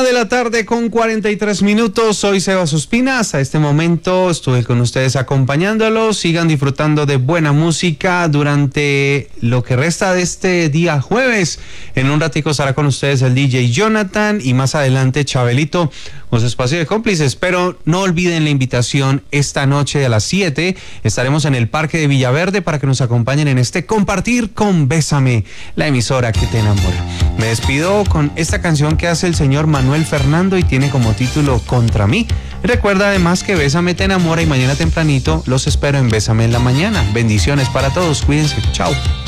1:00 con 43 minutos. Soy Sebas Ospina. Hasta este momento estuve con ustedes acompañándolos. Sigan disfrutando de buena música durante lo que resta de este día jueves. En un ratico estará con ustedes el DJ Jonathan y más adelante Chabelito con su espacio de cómplices. Pero no olviden la invitación esta noche a las 7. Estaremos en el Parque de Villaverde para que nos acompañen en este Compartir con Bésame, la emisora que te enamora. Me despido con esta canción que hace el señor Manuel Fernando y tiene como título Contra mí. Recuerda además que Bésame te enamora y mañana tempranito los espero en Bésame en la mañana. Bendiciones para todos, cuídense, chao.